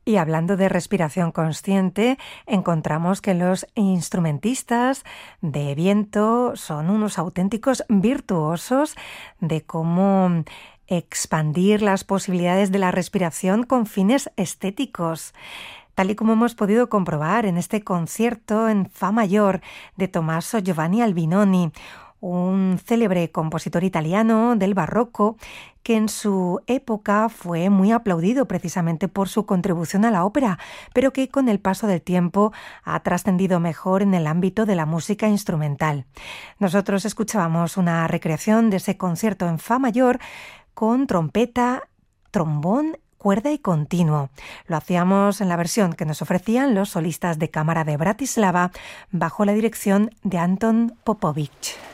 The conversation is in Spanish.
Y hablando de respiración consciente, encontramos que los instrumentistas de viento son unos auténticos virtuosos de cómo expandir las posibilidades de la respiración con fines estéticos, tal y como hemos podido comprobar en este concierto en Fa mayor de Tommaso Giovanni Albinoni, un célebre compositor italiano del barroco que en su época fue muy aplaudido precisamente por su contribución a la ópera, pero que con el paso del tiempo ha trascendido mejor en el ámbito de la música instrumental. Nosotros escuchábamos una recreación de ese concierto en Fa mayor con trompeta, trombón, cuerda y continuo. Lo hacíamos en la versión que nos ofrecían los solistas de cámara de Bratislava bajo la dirección de Anton Popovic.